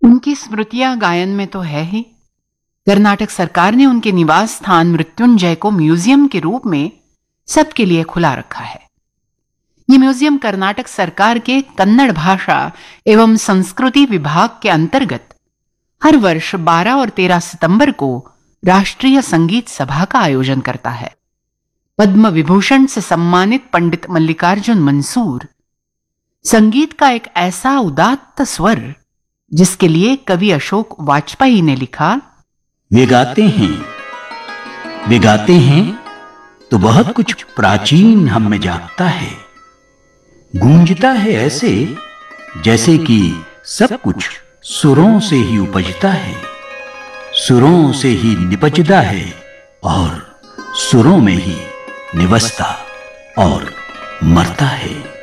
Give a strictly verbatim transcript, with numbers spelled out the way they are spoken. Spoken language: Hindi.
उनकी स्मृतियां गायन में तो है ही। कर्नाटक सरकार ने उनके निवास स्थान मृत्युंजय को म्यूजियम के रूप में सबके लिए खुला रखा है। यह म्यूजियम कर्नाटक सरकार के कन्नड़ भाषा एवं संस्कृति विभाग के अंतर्गत हर वर्ष बारह और तेरह सितंबर को राष्ट्रीय संगीत सभा का आयोजन करता है। पद्म विभूषण से सम्मानित पंडित मल्लिकार्जुन मंसूर संगीत का एक ऐसा उदात्त स्वर जिसके लिए कवि अशोक वाजपेयी ने लिखा, वे गाते हैं वे गाते हैं तो बहुत कुछ प्राचीन हम में जागता है, गूंजता है ऐसे जैसे कि सब कुछ सुरों से ही उपजता है, सुरों से ही निपजता है और सुरों में ही निवसता और मरता है।